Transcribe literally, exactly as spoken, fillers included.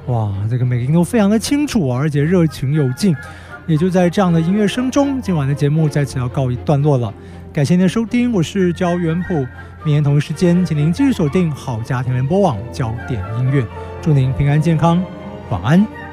哇，这个每个音都非常的清楚，而且热情有劲。也就在这样的音乐声中，今晚的节目在此要告一段落了。感谢您的收听，我是焦元溥。明天同一时间，请您继续锁定好家庭联播网焦点音乐。祝您平安健康，晚安。